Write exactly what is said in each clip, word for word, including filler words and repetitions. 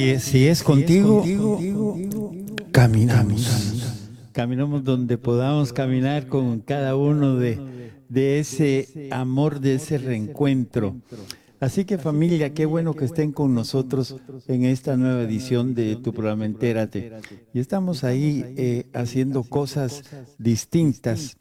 Si es, si es contigo, contigo caminamos. Caminamos donde podamos caminar con cada uno de, de ese amor, de ese reencuentro. Así que familia, qué bueno que estén con nosotros en esta nueva edición de tu programa Entérate. Y estamos ahí eh, haciendo cosas distintas.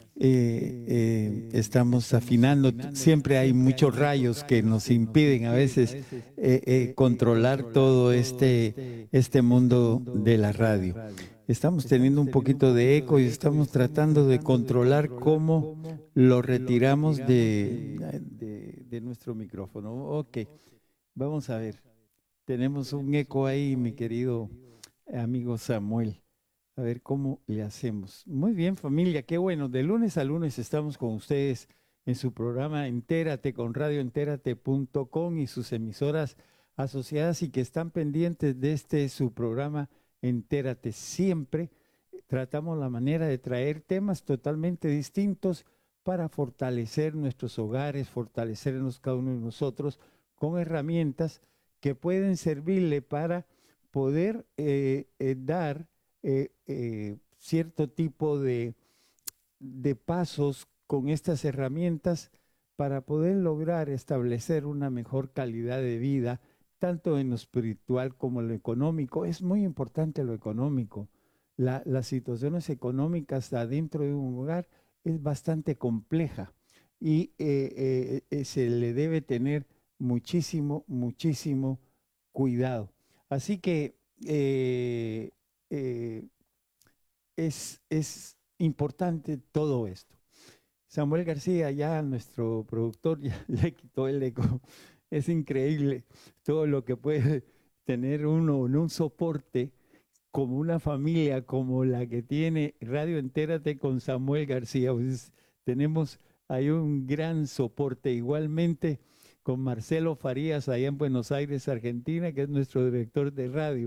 Eh, eh, estamos afinando, siempre hay muchos rayos que nos impiden a veces eh, eh, controlar todo este, este mundo de la radio. Estamos teniendo un poquito de eco y estamos tratando de controlar cómo lo retiramos de, de, de nuestro micrófono. Ok, vamos a ver. Tenemos un eco ahí, mi querido amigo Samuel. A ver cómo le hacemos. Muy bien, familia, qué bueno. De lunes a lunes estamos con ustedes en su programa Entérate con radio entérate punto com y sus emisoras asociadas y que están pendientes de este su programa Entérate. Siempre tratamos la manera de traer temas totalmente distintos para fortalecer nuestros hogares, fortalecernos cada uno de nosotros con herramientas que pueden servirle para poder eh, eh, dar Eh, eh, cierto tipo de, de pasos con estas herramientas para poder lograr establecer una mejor calidad de vida, tanto en lo espiritual como en lo económico. Es muy importante lo económico. La, las situaciones económicas adentro de un hogar es bastante compleja y eh, eh, se le debe tener muchísimo, muchísimo cuidado. Así que eh, eh, es, es importante todo esto. Samuel García, ya nuestro productor, ya le quitó el eco. Es increíble todo lo que puede tener uno en un soporte como una familia como la que tiene Radio Entérate con Samuel García. Pues tenemos ahí un gran soporte. Igualmente con Marcelo Farías allá en Buenos Aires, Argentina, que es nuestro director de radio.